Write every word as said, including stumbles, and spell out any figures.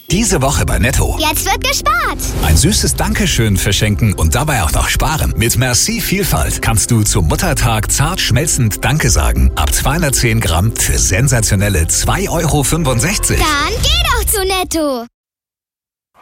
Diese Woche bei Netto. Jetzt wird gespart. Ein süßes Dankeschön verschenken und dabei auch noch sparen. Mit Merci Vielfalt kannst du zum Muttertag zart schmelzend Danke sagen. Ab zweihundertzehn Gramm für sensationelle zwei Euro fünfundsechzig. Dann geh doch zu Netto.